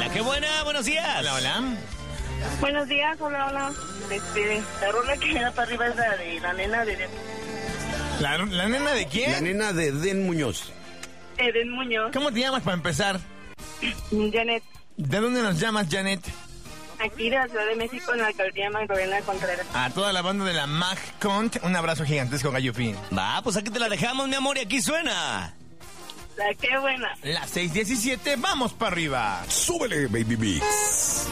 La que buena, buenos días. Hola, hola. Buenos días, hola. La rola que me da para arriba es la de la nena de Eden. ¿La nena de quién? La nena de Eden Muñoz. Eden Muñoz. ¿Cómo te llamas para empezar? Janet. ¿De dónde nos llamas, Janet? Aquí de la Ciudad de México, en la alcaldía Magdalena Contreras. A toda la banda de la MagCont, un abrazo gigantesco, Gallo Fin. Va, pues aquí te la dejamos, mi amor, y aquí suena. La que buena. Las 6:17, vamos para arriba. Súbele, Baby Mix.